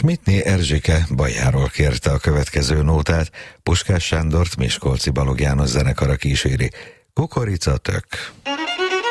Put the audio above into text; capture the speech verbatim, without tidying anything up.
Schmidtné Erzsike Bajáról kérte a következő nótát, Puskás Sándort Miskolci Balogh János zenekara kíséri. Kukorica tök.